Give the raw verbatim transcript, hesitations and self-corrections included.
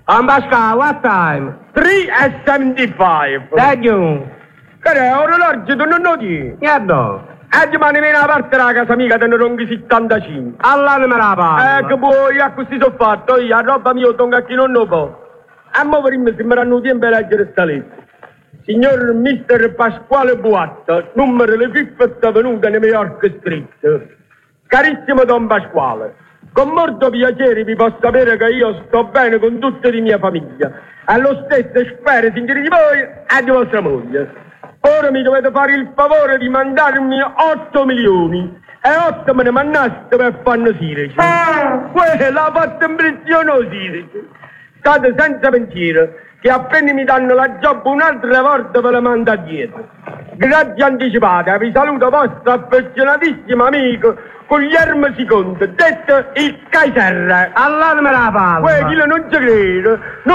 Ambasca, what time? three and seventy-five. Thank you. Che è, orologio, tu non lo dici? Niente. E domani viene a parte della casa mica, te ne ronghi settantacinque. All'anima la parla. Eh, che poi, a così sono fatto, io, a roba mia, tonga a chi non lo può. A mo' per me sembranno tempo a leggere sta lettera. Signor mister Pasquale Buatta, numero le fiffa venuta New York Street. Carissimo Don Pasquale, con molto piacere vi posso sapere che io sto bene con tutta la mia famiglia. E lo stesso spero, signori di voi, e di vostra moglie. Ora mi dovete fare il favore di mandarmi otto milioni e otto me ne mandaste per fanno Sirici. Quella ha fatto impressione Sirici. State senza pensiero che appena mi danno la job un'altra volta ve la mando dietro. Grazie anticipate, vi saluto vostro affezionatissimo amico Guglielmo secondo, detto il Kaiser. All'anima la parla. Quello non ci credo.